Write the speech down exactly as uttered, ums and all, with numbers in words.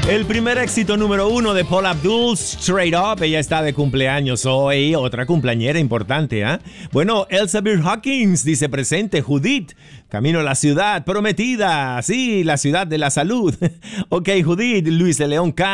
El primer éxito número uno de Paula Abdul, Straight Up. Ella está de cumpleaños hoy, otra cumpleañera importante, ¿eh? Bueno, Elsa Beer Hawkins dice presente. Judith, camino a la ciudad prometida. Sí, la ciudad de la salud. Ok, Judith, Luis de León